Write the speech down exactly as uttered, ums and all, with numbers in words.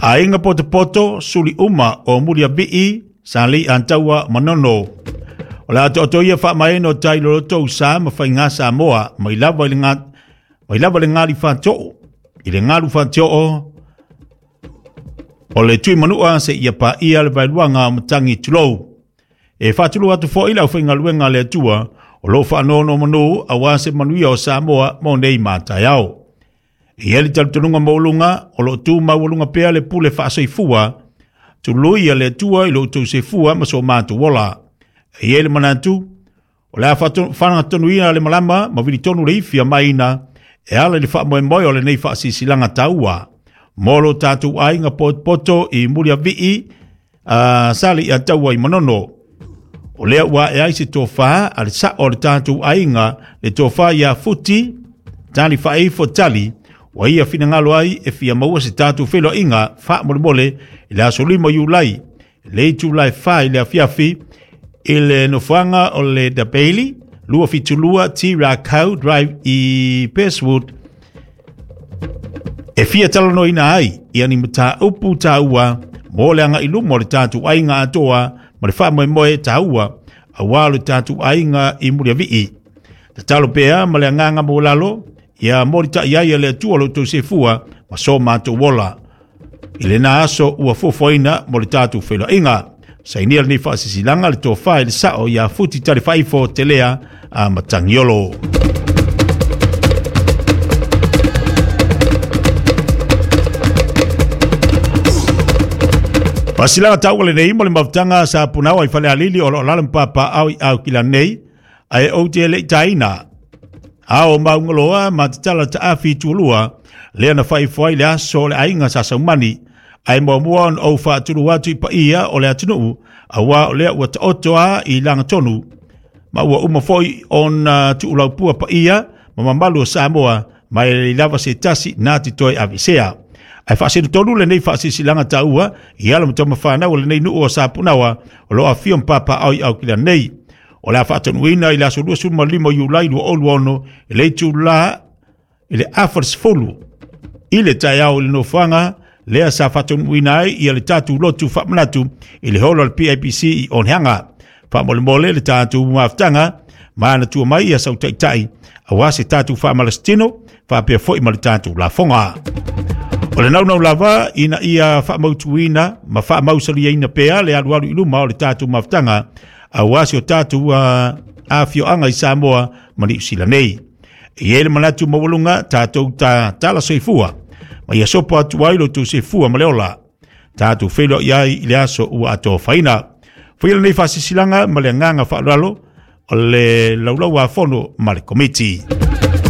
Ainga poto poto suli uma o mulia bii sali antawa manono. Ola to to ia fa mai no tai lo to sa ma fa nga sa moa mai lava le nga mai lava le nga li fa to. I le nga lu fa to o. O le tui manua se ia pa ia le vai luanga matangi tulo. E fa tulo atu fo ila fa nga luenga le tua o lo fa no no manu awa se manuia o Samoa mo nei mata yao. I ele taltunga maulunga o lo tu maulunga pea le pule fa soifua tu luia le tua i lo tu sefua ma so matu wola. I ele manatu o le fa fa tonuina le malama ma vili tonu le ifia maina e ala le fa mo mo o le nei fa sisilanga taua. Molo tatu ainga pot poto i mulia vii uh, sali i taua i manono. O lea ua e aise tofa ale sa o le tatu ainga le tofa ia futi tali fa eifo tali wa ia fina ngalo ai e fia maua se tatu felo inga fa mole mole ile aso lima yulai le July five ile afiafi ile nofanga o le da Bailey lua fitulua Tira Cow Drive i Peswood e fia talano ina ai ia ni mta upu taua mole anga ilu mole tatu ainga atoa mole fa moe moe taua awalu tatu ainga i mulia vii tatalo pea mole nganga mo lalo ia morita ia ia le tua lo to sefua ma so mato wola ile na aso ua fofoina moritatu felo inga sainia ni fa sisilanga le to fa ile sao ia futi tari fa ifo telea a matangiolo Pasilanga tau le nei mo le mafutanga sa punawa i fale alili o lo lampapa au au kila nei ai o te le taina Ao maungoloa matitala ta afi tulua lea na fai foi le aso le ainga sa saumani ai mo muon o fa tulua tu pa ia o le atunu awa o le wa otoa i langa tonu ma wa uma foi on uh, tu la pua pa ia ma mamalu Samoa mai lava se tasi na titoi avisea ai fa se tonu le nei fa se silanga taua ia la mtoma fa na o le nei nu o sa punawa o lo afion papa au au kila nei o la fatanuina i la solua suma lima yulai lua olu ono i le tula i le afars folu i le taiao i le nofanga lea sa fatanuina ai i le tatu lotu whamnatu i le holo al P I P C i onheanga whamole mole le tatu maftanga maana tua mai i a sau taitai a wase tatu whamalastino whapea foi ma le tatu la fonga o le naunau lava ina ia whamautuina ma whamausalia ina pea le alualu iluma o le tatu maftanga a wasi o tatu uh, a fio anga i Samoa mani usila nei. I ele manatu mawalunga tatu ta tala soifua. Ma ia sopo atu wailo tu soifua maleola. Tatu felo iai ile aso ua ato faina. Fuila nei fasi silanga male nganga whaalalo o le laulau a fono male komiti.